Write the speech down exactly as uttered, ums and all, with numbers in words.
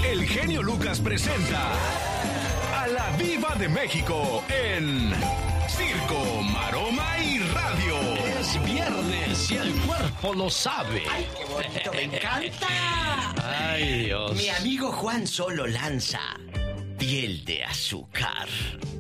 el genio Lucas presenta a la Diva de México en Circo, Maroma y Radio. Es viernes y el cuerpo lo sabe. ¡Ay, qué bonito! ¡Me encanta! ¡Ay, Dios! Mi amigo Juan Solo lanza Piel de Azúcar.